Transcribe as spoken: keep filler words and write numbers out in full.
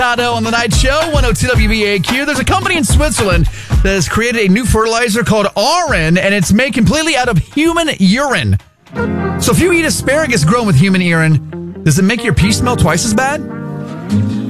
On the Night Show, one oh two W B A Q. There's a company in Switzerland that has created a new fertilizer called Arin, and it's made completely out of human urine. So if you eat asparagus grown with human urine, does it make your pee smell twice as bad?